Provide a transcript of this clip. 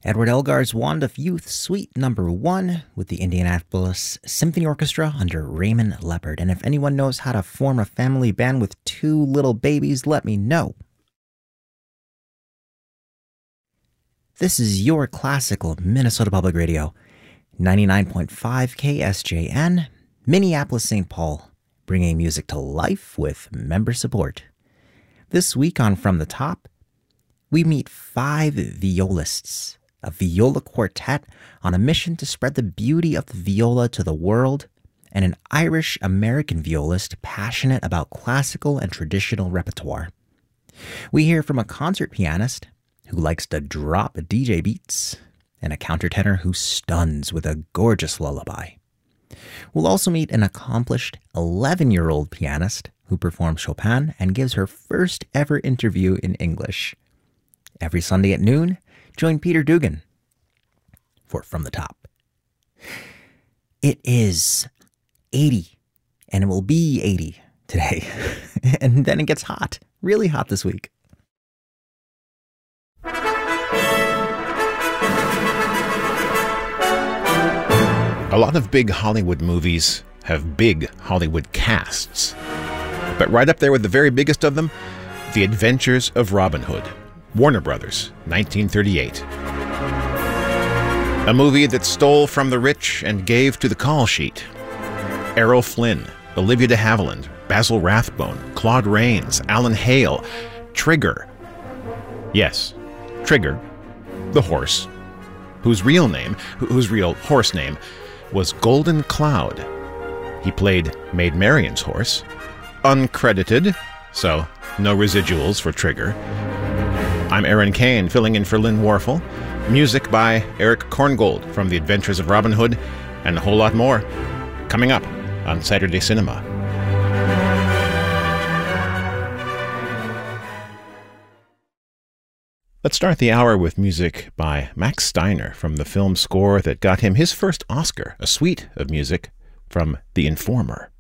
Edward Elgar's Wand of Youth, Suite Number 1, with the Indianapolis Symphony Orchestra under Raymond Leppard. And if anyone knows how to form a family band with 2 little babies, let me know. This is your classical Minnesota Public Radio, 99.5 KSJN, Minneapolis, St. Paul, bringing music to life with member support. This week on From the Top, we meet 5 violists, a viola quartet on a mission to spread the beauty of the viola to the world, and an Irish-American violist passionate about classical and traditional repertoire. We hear from a concert pianist who likes to drop DJ beats, and a countertenor who stuns with a gorgeous lullaby. We'll also meet an accomplished 11-year-old pianist who performs Chopin and gives her first ever interview in English. Every Sunday at noon, join Peter Dugan for From the Top. It is 80, and it will be 80 today. And then it gets hot, really hot this week. A lot of big Hollywood movies have big Hollywood casts. But right up there with the very biggest of them, The Adventures of Robin Hood, Warner Brothers, 1938. A movie that stole from the rich and gave to the call sheet. Errol Flynn, Olivia de Havilland, Basil Rathbone, Claude Rains, Alan Hale, Trigger. Yes, Trigger, the horse, whose real horse name was Golden Cloud. He played Maid Marian's horse, uncredited, so no residuals for Trigger. I'm Aaron Kane, filling in for Lynn Warfel. Music by Eric Korngold from The Adventures of Robin Hood, and a whole lot more coming up on Saturday Cinema. Let's start the hour with music by Max Steiner from the film score that got him his first Oscar, a suite of music from The Informer.